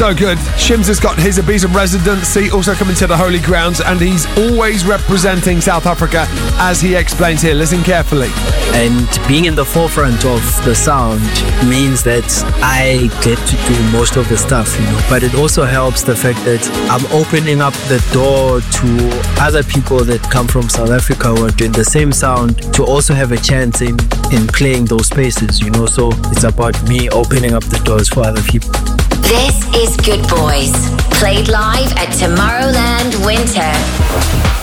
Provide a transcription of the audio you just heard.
So good. Shims has got his Ibiza residency, also coming to the Holy Grounds, and he's always representing South Africa, as he explains here. Listen carefully. And being in the forefront of the sound means that I get to do most of the stuff, but it also helps the fact that I'm opening up the door to other people that come from South Africa who are doing the same sound to also have a chance in playing those spaces, so it's about me opening up the doors for other people. This is Good Boys, played live at Tomorrowland Winter.